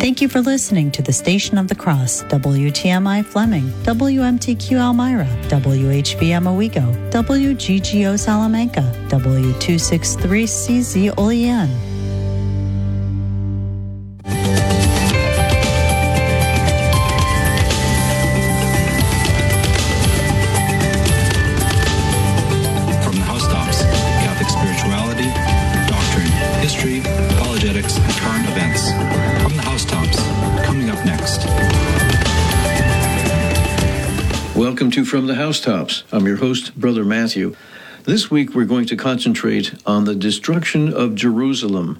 Thank you for listening to the Station of the Cross, WTMI Fleming, WMTQ Elmira, WHBM Owego, WGGO Salamanca, W263CZ Olean. From the housetops, Catholic spirituality, doctrine, history, apologetics, and current events. From the housetops, coming up next. Welcome to From the Housetops. I'm your host, Brother Matthew. This week we're going to concentrate on the destruction of Jerusalem.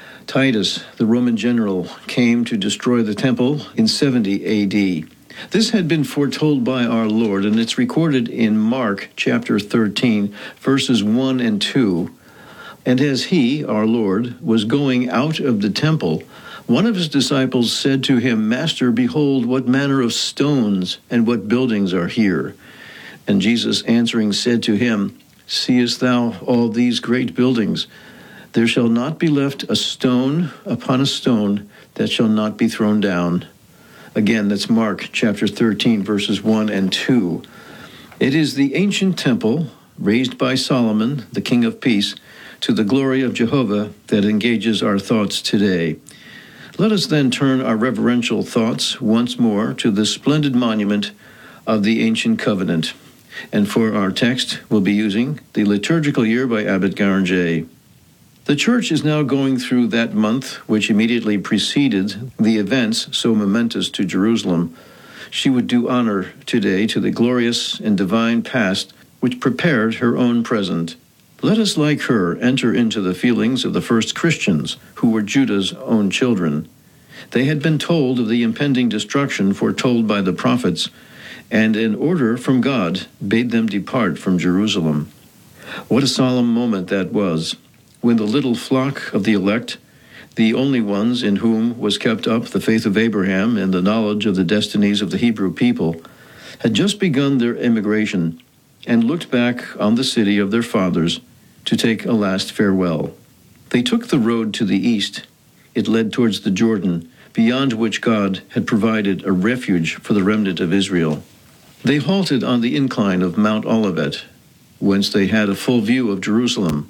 Titus, the Roman general, came to destroy the temple in 70 A.D. This had been foretold by our Lord, and it's recorded in Mark chapter 13, verses 1 and 2. And as he, our Lord, was going out of the temple, one of his disciples said to him, Master, behold, what manner of stones and what buildings are here. And Jesus answering said to him, Seest thou all these great buildings? There shall not be left a stone upon a stone that shall not be thrown down. Again, that's Mark chapter 13, verses 1 and 2. It is the ancient temple, raised by Solomon, the King of Peace, to the glory of Jehovah that engages our thoughts today. Let us then turn our reverential thoughts once more to the splendid monument of the ancient covenant. And for our text, we'll be using the liturgical year by Abbot Garanger. The Church is now going through that month which immediately preceded the events so momentous to Jerusalem. She would do honor today to the glorious and divine past which prepared her own present. Let us, like her, enter into the feelings of the first Christians, who were Judah's own children. They had been told of the impending destruction foretold by the prophets, and an order from God bade them depart from Jerusalem. What a solemn moment that was, when the little flock of the elect, the only ones in whom was kept up the faith of Abraham and the knowledge of the destinies of the Hebrew people, had just begun their emigration and looked back on the city of their fathers to take a last farewell. They took the road to the east. It led towards the Jordan, beyond which God had provided a refuge for the remnant of Israel. They halted on the incline of Mount Olivet, whence they had a full view of Jerusalem.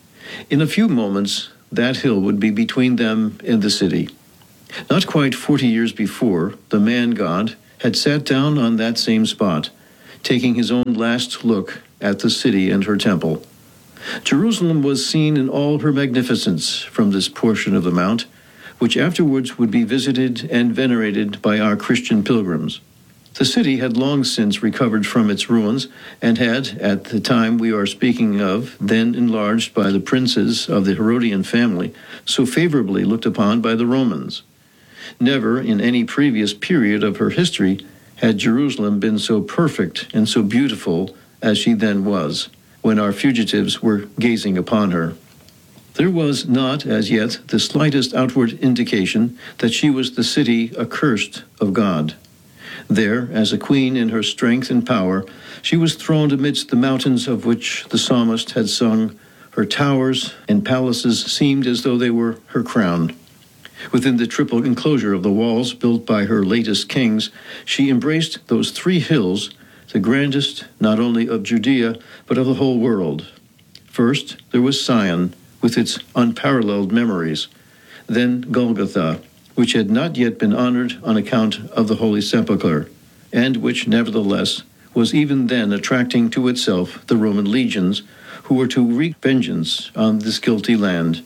In a few moments, that hill would be between them and the city. Not quite 40 years before, the man God had sat down on that same spot, taking his own last look at the city and her temple. Jerusalem was seen in all her magnificence from this portion of the mount, which afterwards would be visited and venerated by our Christian pilgrims. The city had long since recovered from its ruins and had, at the time we are speaking of, then enlarged by the princes of the Herodian family, so favorably looked upon by the Romans. Never in any previous period of her history had Jerusalem been so perfect and so beautiful as she then was, when our fugitives were gazing upon her. There was not, as yet, the slightest outward indication that she was the city accursed of God. There, as a queen in her strength and power, she was throned amidst the mountains of which the psalmist had sung. Her towers and palaces seemed as though they were her crown. Within the triple enclosure of the walls built by her latest kings, she embraced those three hills, the grandest not only of Judea, but of the whole world. First, there was Sion, with its unparalleled memories. Then Golgotha, which had not yet been honored on account of the Holy Sepulchre, and which, nevertheless, was even then attracting to itself the Roman legions, who were to wreak vengeance on this guilty land.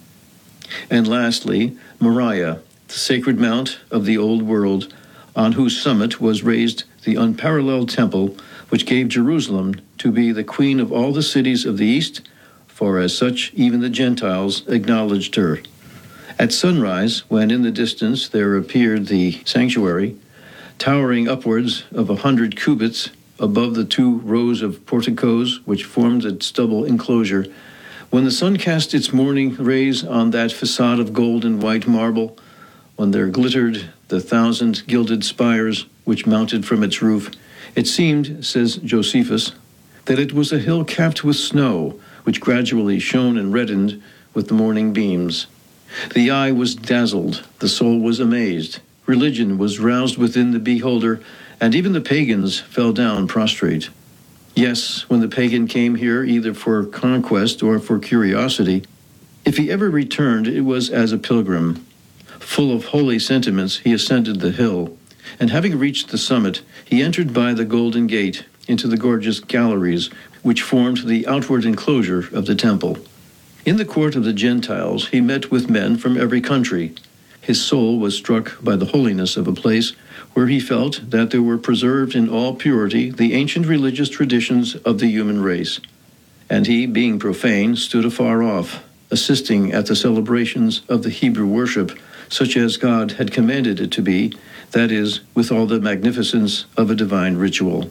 And lastly, Moriah, the sacred mount of the old world, on whose summit was raised the unparalleled temple, which gave Jerusalem to be the queen of all the cities of the East, for as such even the Gentiles acknowledged her. At sunrise, when in the distance there appeared the sanctuary, towering upwards of 100 cubits above the two rows of porticos which formed its double enclosure, when the sun cast its morning rays on that facade of gold and white marble, when there glittered the 1,000 gilded spires which mounted from its roof, it seemed, says Josephus, that it was a hill capped with snow, which gradually shone and reddened with the morning beams. The eye was dazzled, the soul was amazed, religion was roused within the beholder, and even the pagans fell down prostrate. Yes, when the pagan came here either for conquest or for curiosity, if he ever returned, it was as a pilgrim. Full of holy sentiments, he ascended the hill, and having reached the summit, he entered by the Golden Gate into the gorgeous galleries which formed the outward enclosure of the temple. In the court of the Gentiles, he met with men from every country. His soul was struck by the holiness of a place where he felt that there were preserved in all purity the ancient religious traditions of the human race. And he, being profane, stood afar off, assisting at the celebrations of the Hebrew worship, such as God had commanded it to be, that is, with all the magnificence of a divine ritual.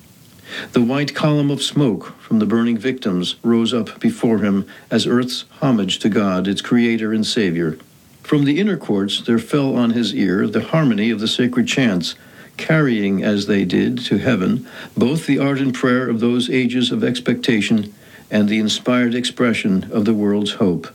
The white column of smoke from the burning victims rose up before him as earth's homage to God, its Creator and Savior. From the inner courts there fell on his ear the harmony of the sacred chants, carrying, as they did, to heaven both the ardent prayer of those ages of expectation and the inspired expression of the world's hope.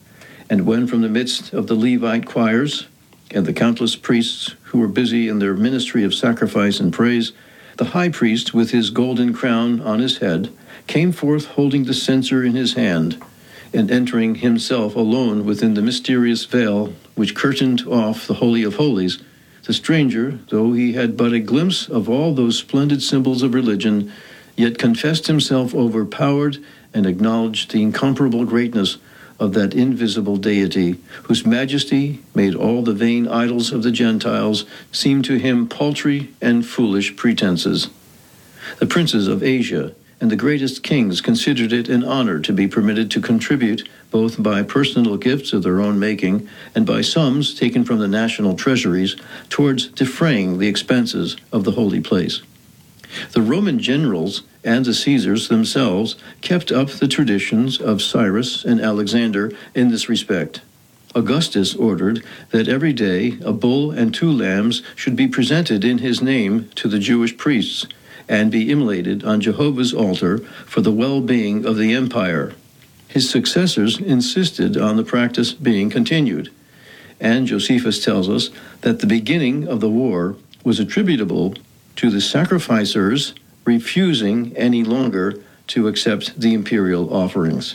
And when from the midst of the Levite choirs and the countless priests who were busy in their ministry of sacrifice and praise, the high priest, with his golden crown on his head, came forth holding the censer in his hand, and entering himself alone within the mysterious veil which curtained off the Holy of Holies, the stranger, though he had but a glimpse of all those splendid symbols of religion, yet confessed himself overpowered and acknowledged the incomparable greatness of that invisible deity, whose majesty made all the vain idols of the Gentiles seem to him paltry and foolish pretenses. The princes of Asia and the greatest kings considered it an honor to be permitted to contribute both by personal gifts of their own making and by sums taken from the national treasuries towards defraying the expenses of the holy place. The Roman generals and the Caesars themselves kept up the traditions of Cyrus and Alexander in this respect. Augustus ordered that every day a bull and 2 lambs should be presented in his name to the Jewish priests and be immolated on Jehovah's altar for the well-being of the empire. His successors insisted on the practice being continued, and Josephus tells us that the beginning of the war was attributable to the sacrificers refusing any longer to accept the imperial offerings.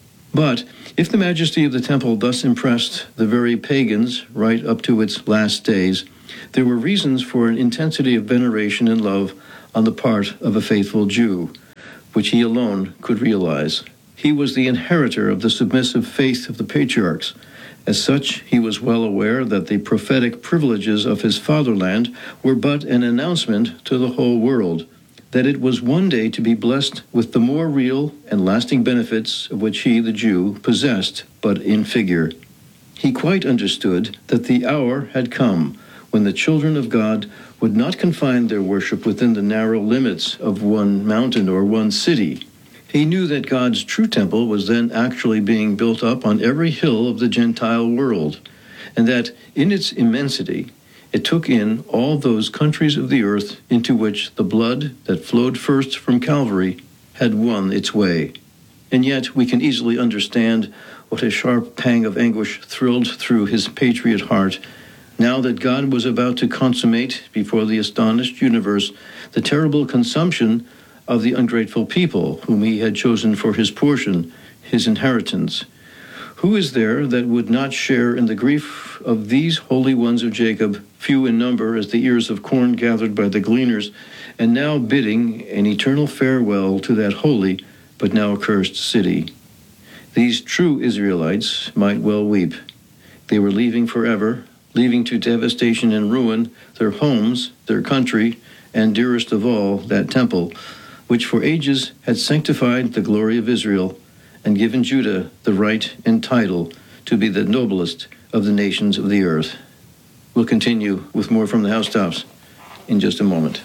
But if the majesty of the temple thus impressed the very pagans right up to its last days, there were reasons for an intensity of veneration and love on the part of a faithful Jew, which he alone could realize. He was the inheritor of the submissive faith of the patriarchs. As such, he was well aware that the prophetic privileges of his fatherland were but an announcement to the whole world, that it was one day to be blessed with the more real and lasting benefits of which he, the Jew, possessed but in figure. He quite understood that the hour had come when the children of God would not confine their worship within the narrow limits of one mountain or one city. He knew that God's true temple was then actually being built up on every hill of the Gentile world, and that in its immensity it took in all those countries of the earth into which the blood that flowed first from Calvary had won its way. And yet we can easily understand what a sharp pang of anguish thrilled through his patriot heart now that God was about to consummate before the astonished universe the terrible consumption of the ungrateful people whom he had chosen for his portion, his inheritance. Who is there that would not share in the grief of these holy ones of Jacob, few in number as the ears of corn gathered by the gleaners, and now bidding an eternal farewell to that holy but now accursed city? These true Israelites might well weep. They were leaving forever, leaving to devastation and ruin their homes, their country, and dearest of all, that temple, which for ages had sanctified the glory of Israel and given Judah the right and title to be the noblest of the nations of the earth. We'll continue with more from the housetops in just a moment.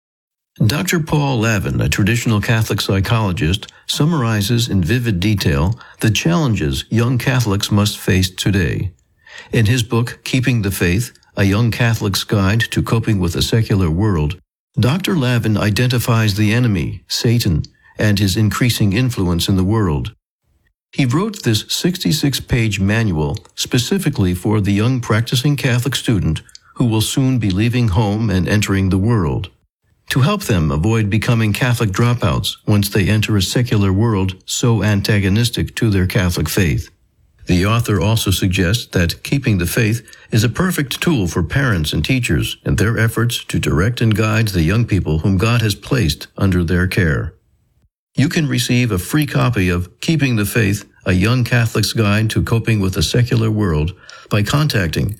Dr. Paul Lavin, a traditional Catholic psychologist, summarizes in vivid detail the challenges young Catholics must face today. In his book, Keeping the Faith, A Young Catholic's Guide to Coping with a Secular World, Dr. Lavin identifies the enemy, Satan, and his increasing influence in the world. He wrote this 66-page manual specifically for the young practicing Catholic student who will soon be leaving home and entering the world, to help them avoid becoming Catholic dropouts once they enter a secular world so antagonistic to their Catholic faith. The author also suggests that keeping the faith is a perfect tool for parents and teachers in their efforts to direct and guide the young people whom God has placed under their care. You can receive a free copy of Keeping the Faith, A Young Catholic's Guide to Coping with a Secular World by contacting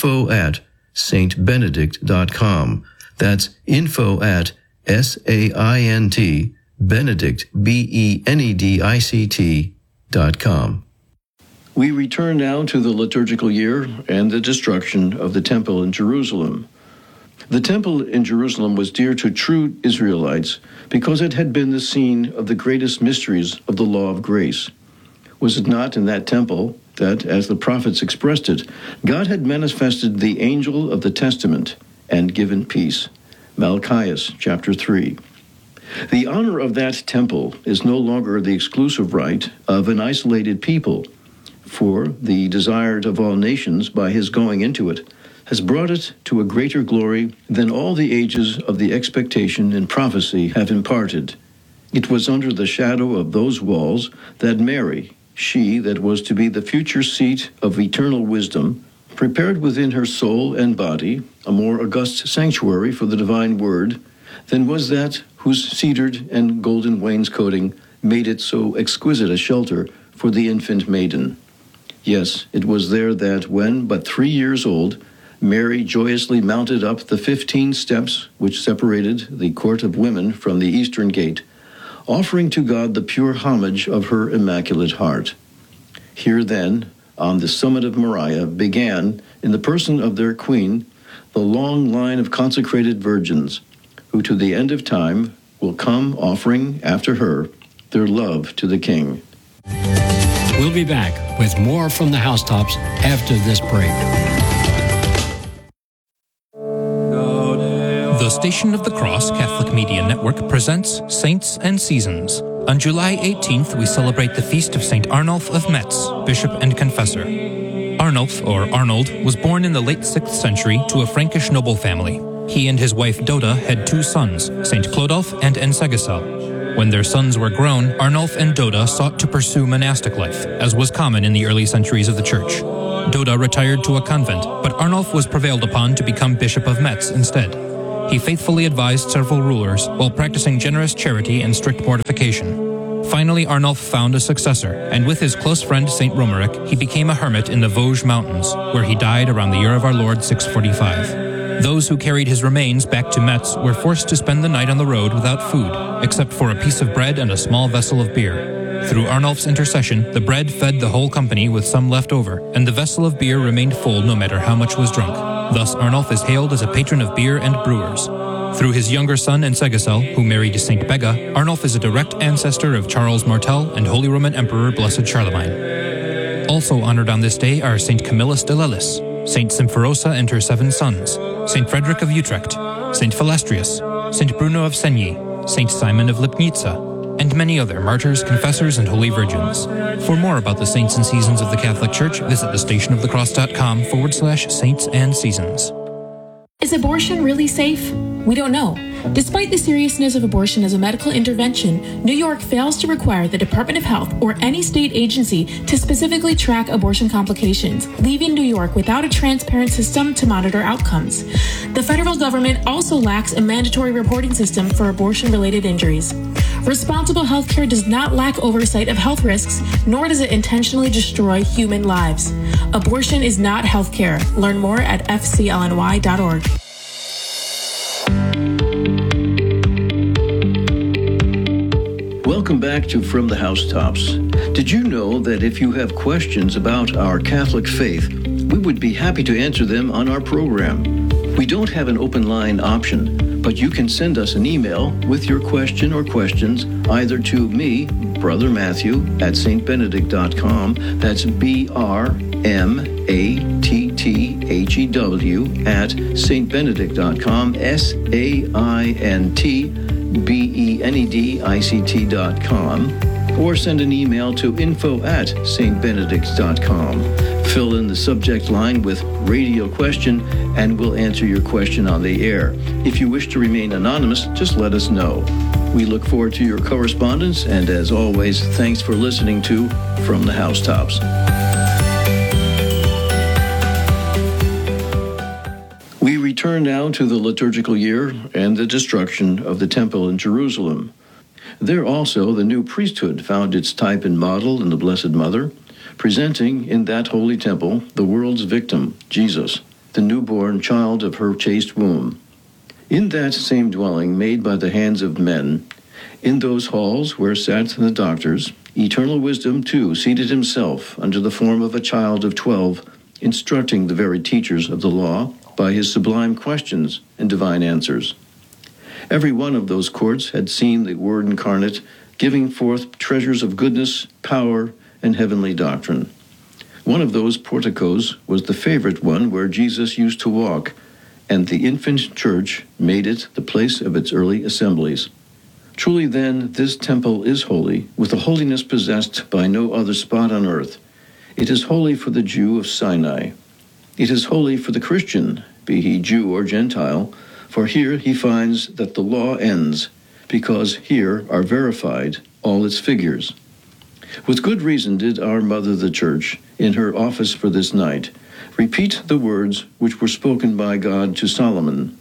info@saintbenedict.com. That's info@SAINT Benedict, BENEDICT.com. We return now to the liturgical year and the destruction of the temple in Jerusalem. The temple in Jerusalem was dear to true Israelites because it had been the scene of the greatest mysteries of the law of grace. Was it not in that temple that, as the prophets expressed it, God had manifested the angel of the testament and given peace? Malachi chapter 3. The honor of that temple is no longer the exclusive right of an isolated people, for the desired of all nations by his going into it has brought it to a greater glory than all the ages of the expectation and prophecy have imparted. It was under the shadow of those walls that Mary, she that was to be the future seat of eternal wisdom, prepared within her soul and body a more august sanctuary for the divine word than was that whose cedared and golden wainscoting made it so exquisite a shelter for the infant maiden. Yes, it was there that, when but 3 years old, Mary joyously mounted up the 15 steps which separated the court of women from the eastern gate, offering to God the pure homage of her immaculate heart. Here then, on the summit of Moriah, began, in the person of their queen, the long line of consecrated virgins, who to the end of time will come offering after her their love to the King. We'll be back with more from the Housetops after this break. The Station of the Cross Catholic Media Network presents Saints and Seasons. On July 18th, we celebrate the feast of St. Arnulf of Metz, Bishop and Confessor. Arnulf, or Arnold, was born in the late 6th century to a Frankish noble family. He and his wife Doda had 2 sons, St. Clodulf and Ensegisel. When their sons were grown, Arnulf and Doda sought to pursue monastic life, as was common in the early centuries of the Church. Doda retired to a convent, but Arnulf was prevailed upon to become Bishop of Metz instead. He faithfully advised several rulers while practicing generous charity and strict mortification. Finally, Arnulf found a successor, and with his close friend St. Romeric, he became a hermit in the Vosges Mountains, where he died around the year of our Lord 645. Those who carried his remains back to Metz were forced to spend the night on the road without food, except for a piece of bread and a small vessel of beer. Through Arnulf's intercession, the bread fed the whole company with some left over, and the vessel of beer remained full no matter how much was drunk. Thus, Arnulf is hailed as a patron of beer and brewers. Through his younger son Ensegisel, who married Saint Bega, Arnulf is a direct ancestor of Charles Martel and Holy Roman Emperor Blessed Charlemagne. Also honored on this day are Saint Camillus de Lellis, Saint Symphorosa and her 7 sons, Saint Frederick of Utrecht, Saint Philastrius, Saint Bruno of Segni, Saint Simon of Lipnitza, and many other martyrs, confessors, and holy virgins. For more about the saints and seasons of the Catholic Church, visit thestationofthecross.com/saints and seasons. Is abortion really safe? We don't know. Despite the seriousness of abortion as a medical intervention, New York fails to require the Department of Health or any state agency to specifically track abortion complications, leaving New York without a transparent system to monitor outcomes. The federal government also lacks a mandatory reporting system for abortion-related injuries. Responsible healthcare does not lack oversight of health risks, nor does it intentionally destroy human lives. Abortion is not healthcare. Learn more at fclny.org. Welcome back to From the Housetops. Did you know that if you have questions about our Catholic faith, we would be happy to answer them on our program? We don't have an open line option, but you can send us an email with your question or questions either to me, Brother Matthew, at saintbenedict.com. That's BRMATTHEW at saintbenedict.com, SAINTBENEDICT.com, or send an email to info@saintbenedict.com. Fill in the subject line with radio question and we'll answer your question on the air. If you wish to remain anonymous, just let us know. We look forward to your correspondence, and as always, thanks for listening to From the Housetops. We return now to the liturgical year and the destruction of the temple in Jerusalem. There also the new priesthood found its type and model in the Blessed Mother, presenting in that holy temple the world's victim, Jesus, the newborn child of her chaste womb. In that same dwelling made by the hands of men, in those halls where sat the doctors, eternal wisdom too seated himself under the form of a child of 12, instructing the very teachers of the law by his sublime questions and divine answers. Every one of those courts had seen the Word incarnate, giving forth treasures of goodness, power, and heavenly doctrine. One of those porticos was the favorite one where Jesus used to walk, and the infant church made it the place of its early assemblies. Truly then, this temple is holy, with a holiness possessed by no other spot on earth. It is holy for the Jew of Sinai. It is holy for the Christian, be he Jew or Gentile, for here he finds that the law ends, because here are verified all its figures. With good reason did our Mother the Church, in her office for this night, repeat the words which were spoken by God to Solomon.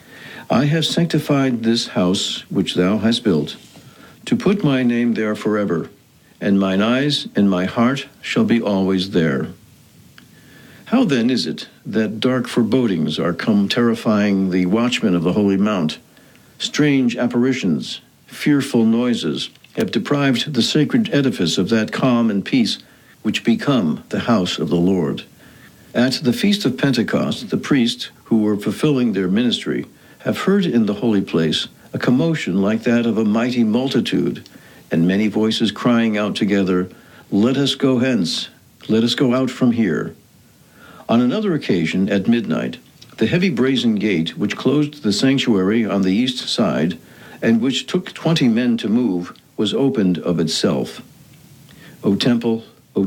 I have sanctified this house which thou hast built, to put my name there forever, and mine eyes and my heart shall be always there. How then is it that dark forebodings are come terrifying the watchmen of the Holy Mount? Strange apparitions, fearful noises, have deprived the sacred edifice of that calm and peace which become the house of the Lord. At the Feast of Pentecost, the priests who were fulfilling their ministry have heard in the holy place a commotion like that of a mighty multitude, and many voices crying out together, "Let us go hence, let us go out from here." On another occasion, at midnight, the heavy brazen gate which closed the sanctuary on the east side, and which took 20 men to move, was opened of itself. O temple,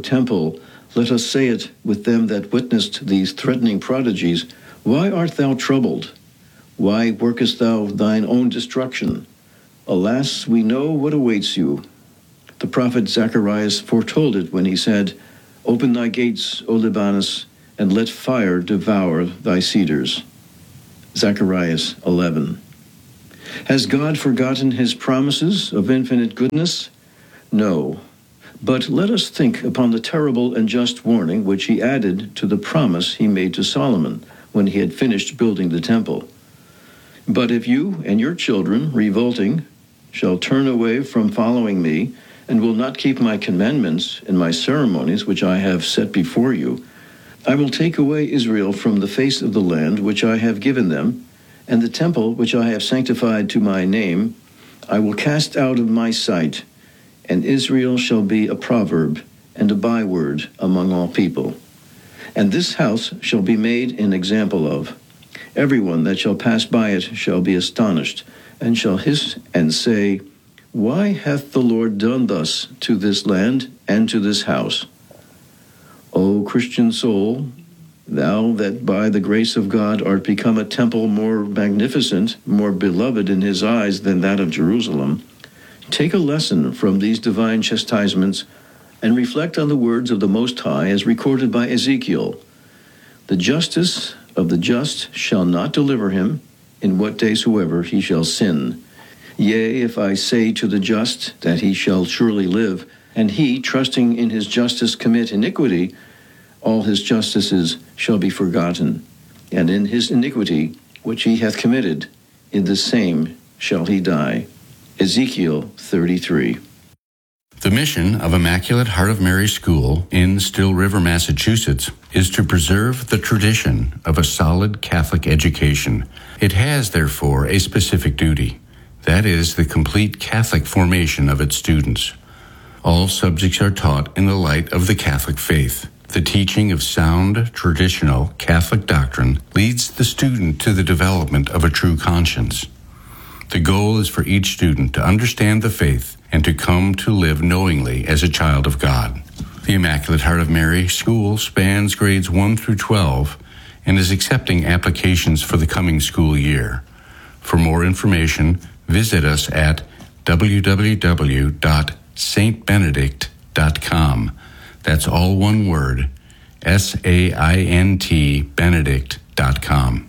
let us say it with them that witnessed these threatening prodigies, why art thou troubled? Why workest thou thine own destruction? Alas, we know what awaits you. The prophet Zacharias foretold it when he said, "Open thy gates, O Libanus, and let fire devour thy cedars." Zacharias 11. Has God forgotten his promises of infinite goodness? No. But let us think upon the terrible and just warning which he added to the promise he made to Solomon when he had finished building the temple. But if you and your children, revolting, shall turn away from following me, and will not keep my commandments and my ceremonies which I have set before you, I will take away Israel from the face of the land which I have given them, and the temple which I have sanctified to my name, I will cast out of my sight, and Israel shall be a proverb and a byword among all people. And this house shall be made an example of. Everyone that shall pass by it shall be astonished, and shall hiss and say, Why hath the Lord done thus to this land and to this house? O Christian soul, thou that by the grace of God art become a temple more magnificent, more beloved in his eyes than that of Jerusalem, take a lesson from these divine chastisements and reflect on the words of the Most High as recorded by Ezekiel. The justice of the just shall not deliver him, in what day soever he shall sin. Yea, if I say to the just that he shall surely live, and he, trusting in his justice, commit iniquity, all his justices shall be forgotten, and in his iniquity which he hath committed, in the same shall he die. Ezekiel 33. The mission of Immaculate Heart of Mary School in Still River, Massachusetts, is to preserve the tradition of a solid Catholic education. It has, therefore, a specific duty. That is the complete Catholic formation of its students. All subjects are taught in the light of the Catholic faith. The teaching of sound, traditional Catholic doctrine leads the student to the development of a true conscience. The goal is for each student to understand the faith and to come to live knowingly as a child of God. The Immaculate Heart of Mary School spans grades 1 through 12 and is accepting applications for the coming school year. For more information, visit us at www.saintbenedict.com. That's all one word, SAINT Benedict.com.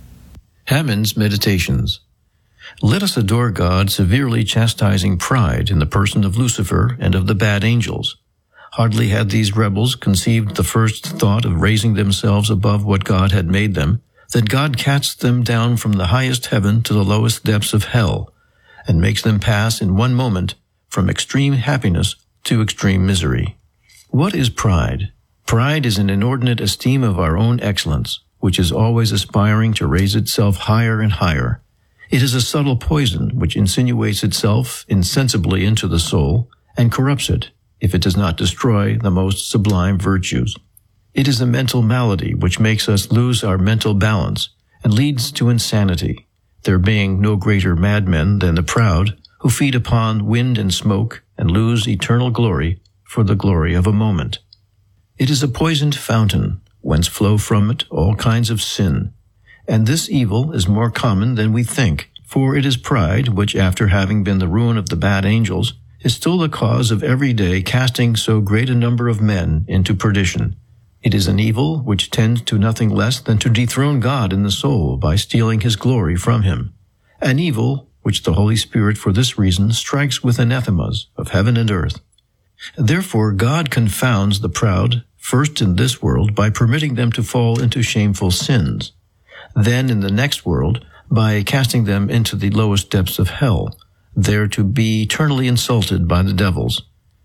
Hammond's Meditations. Let us adore God, severely chastising pride in the person of Lucifer and of the bad angels. Hardly had these rebels conceived the first thought of raising themselves above what God had made them, that God casts them down from the highest heaven to the lowest depths of hell, and makes them pass in one moment from extreme happiness to extreme misery. What is pride? Pride is an inordinate esteem of our own excellence, which is always aspiring to raise itself higher and higher. It is a subtle poison which insinuates itself insensibly into the soul and corrupts it, if it does not destroy the most sublime virtues. It is a mental malady which makes us lose our mental balance and leads to insanity, there being no greater madmen than the proud, who feed upon wind and smoke and lose eternal glory for the glory of a moment. It is a poisoned fountain, whence flow from it all kinds of sin, and this evil is more common than we think, for it is pride which, after having been the ruin of the bad angels, is still the cause of every day casting so great a number of men into perdition. It is an evil which tends to nothing less than to dethrone God in the soul by stealing his glory from him, an evil which the Holy Spirit for this reason strikes with anathemas of heaven and earth. Therefore God confounds the proud, first in this world by permitting them to fall into shameful sins, then in the next world by casting them into the lowest depths of hell, there to be eternally insulted by the devils.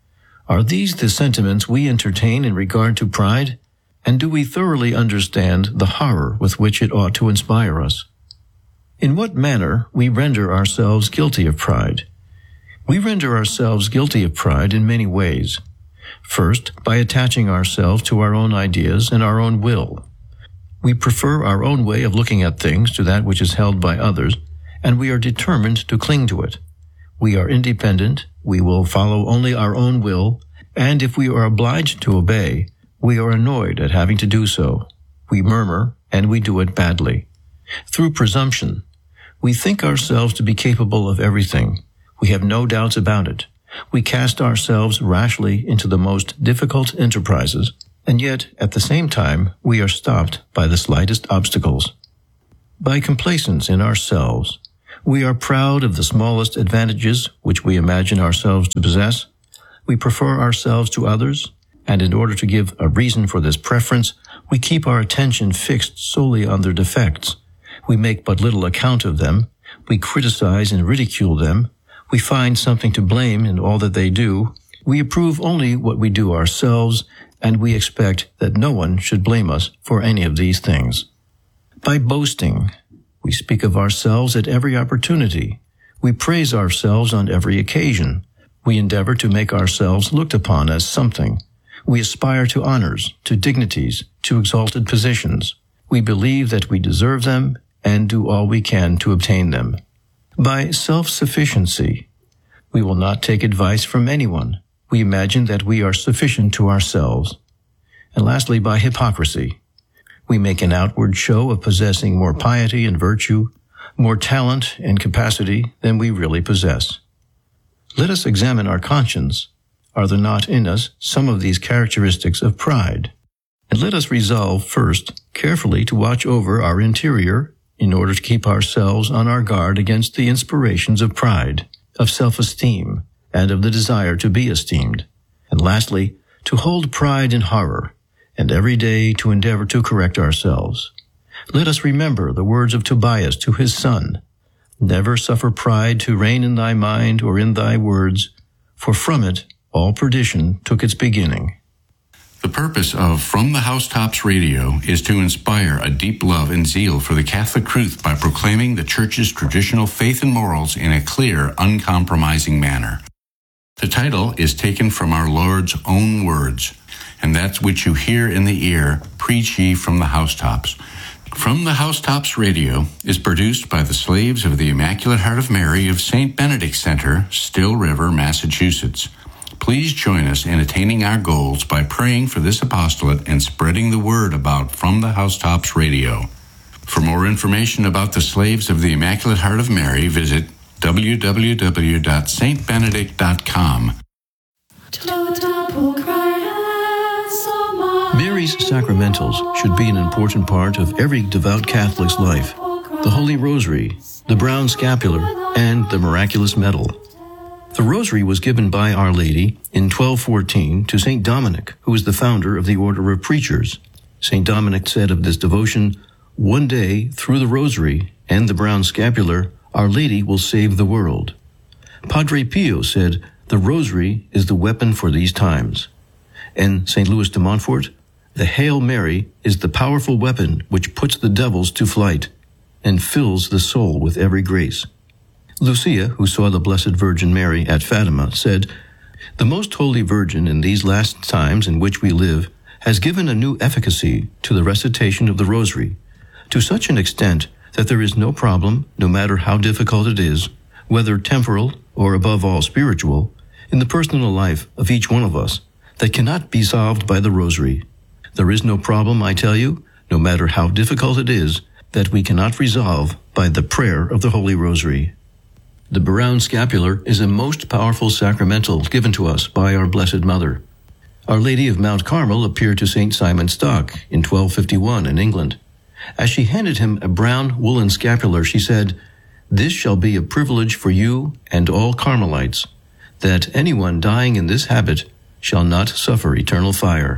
Are these the sentiments we entertain in regard to pride? And do we thoroughly understand the horror with which it ought to inspire us? In what manner we render ourselves guilty of pride? We render ourselves guilty of pride in many ways. First, by attaching ourselves to our own ideas and our own will. We prefer our own way of looking at things to that which is held by others, and we are determined to cling to it. We are independent, we will follow only our own will, and if we are obliged to obey, we are annoyed at having to do so. We murmur, and we do it badly. Through presumption, we think ourselves to be capable of everything. We have no doubts about it. We cast ourselves rashly into the most difficult enterprises, and yet, at the same time, we are stopped by the slightest obstacles. By complacence in ourselves, we are proud of the smallest advantages which we imagine ourselves to possess. We prefer ourselves to others, and in order to give a reason for this preference, we keep our attention fixed solely on their defects. We make but little account of them. We criticize and ridicule them. We find something to blame in all that they do. We approve only what we do ourselves, and we expect that no one should blame us for any of these things. By boasting, we speak of ourselves at every opportunity. We praise ourselves on every occasion. We endeavor to make ourselves looked upon as something. We aspire to honors, to dignities, to exalted positions. We believe that we deserve them and do all we can to obtain them. By self-sufficiency, we will not take advice from anyone. We imagine that we are sufficient to ourselves. And lastly, by hypocrisy, we make an outward show of possessing more piety and virtue, more talent and capacity than we really possess. Let us examine our conscience. Are there not in us some of these characteristics of pride? And let us resolve first carefully to watch over our interior in order to keep ourselves on our guard against the inspirations of pride, of self-esteem, and of the desire to be esteemed. And lastly, to hold pride in horror, and every day to endeavor to correct ourselves. Let us remember the words of Tobias to his son, "Never suffer pride to reign in thy mind or in thy words, for from it all perdition took its beginning." The purpose of From the Housetops Radio is to inspire a deep love and zeal for the Catholic truth by proclaiming the Church's traditional faith and morals in a clear, uncompromising manner. The title is taken from our Lord's own words, and that which you hear in the ear, preach ye from the housetops. From the Housetops Radio is produced by the slaves of the Immaculate Heart of Mary of St. Benedict Center, Still River, Massachusetts. Please join us in attaining our goals by praying for this apostolate and spreading the word about From the Housetops Radio. For more information about the Slaves of the Immaculate Heart of Mary, visit www.stbenedict.com. Mary's sacramentals should be an important part of every devout Catholic's life. The Holy Rosary, the brown scapular, and the miraculous medal. The Rosary was given by Our Lady in 1214 to St. Dominic, who was the founder of the Order of Preachers. St. Dominic said of this devotion, "One day, through the Rosary and the brown scapular, Our Lady will save the world." Padre Pio said, "The Rosary is the weapon for these times." And St. Louis de Montfort, "The Hail Mary is the powerful weapon which puts the devils to flight and fills the soul with every grace." Lucia, who saw the Blessed Virgin Mary at Fatima, said, "The Most Holy Virgin in these last times in which we live has given a new efficacy to the recitation of the Rosary, to such an extent that there is no problem, no matter how difficult it is, whether temporal or above all spiritual, in the personal life of each one of us, that cannot be solved by the Rosary. There is no problem, I tell you, no matter how difficult it is, that we cannot resolve by the prayer of the Holy Rosary." The brown scapular is a most powerful sacramental given to us by our Blessed Mother. Our Lady of Mount Carmel appeared to St. Simon Stock in 1251 in England. As she handed him a brown woolen scapular, she said, "This shall be a privilege for you and all Carmelites, that anyone dying in this habit shall not suffer eternal fire."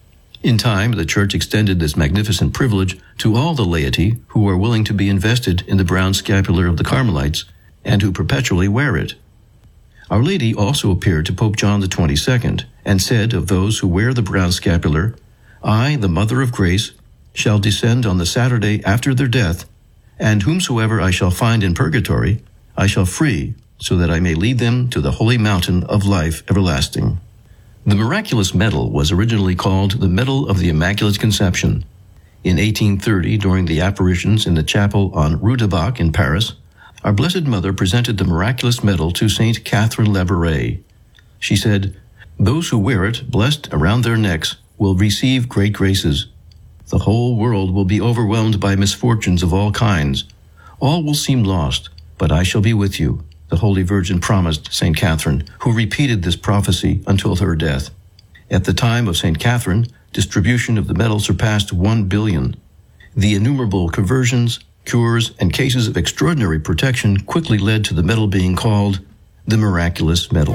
In time, the Church extended this magnificent privilege to all the laity who are willing to be invested in the brown scapular of the Carmelites and who perpetually wear it. Our Lady also appeared to Pope John the 22nd and said of those who wear the brown scapular, "I, the Mother of Grace, shall descend on the Saturday after their death, and whomsoever I shall find in purgatory, I shall free, so that I may lead them to the holy mountain of life everlasting." The miraculous medal was originally called the Medal of the Immaculate Conception. In 1830, during the apparitions in the chapel on Rue du Bac in Paris, our Blessed Mother presented the miraculous medal to St. Catherine Labouré. She said, "Those who wear it, blessed around their necks, will receive great graces. The whole world will be overwhelmed by misfortunes of all kinds. All will seem lost, but I shall be with you," the Holy Virgin promised St. Catherine, who repeated this prophecy until her death. At the time of St. Catherine, distribution of the medal surpassed 1 billion. The innumerable conversions, cures, and cases of extraordinary protection quickly led to the medal being called the Miraculous Medal.